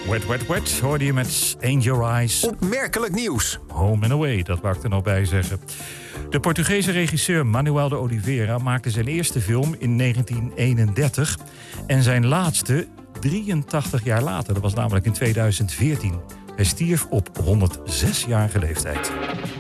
Wet, wet, wet, hoorde je met Angel Eyes. Opmerkelijk nieuws. Home and Away, dat wou ik er nog bij zeggen. De Portugese regisseur Manuel de Oliveira maakte zijn eerste film in 1931... en zijn laatste 83 jaar later. Dat was namelijk in 2014. Hij stierf op 106-jarige leeftijd.